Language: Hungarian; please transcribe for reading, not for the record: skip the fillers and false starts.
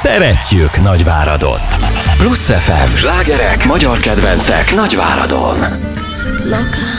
Szeretjük Nagyváradot! Plusz FM, slágerek, magyar kedvencek Nagyváradon. Loca.